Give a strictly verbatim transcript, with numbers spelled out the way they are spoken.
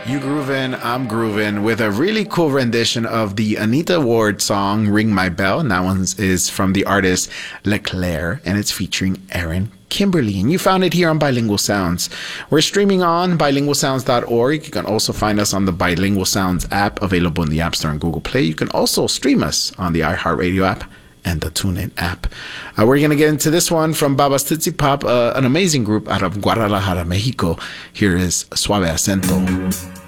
You groovin', I'm groovin' with a really cool rendition of the Anita Ward song Ring My Bell. And that one is from the artist Leclaire, and it's featuring Aaron Kimberly. And you found it here on Bilingual Sounds. We're streaming on bilingual sounds dot org. You can also find us on the Bilingual Sounds app, available in the App Store and Google Play. You can also stream us on the iHeartRadio app and the TuneIn app. Uh, we're going to get into this one from Babas Tootsie Pop, uh, an amazing group out of Guadalajara, Mexico. Here is Suave Acento.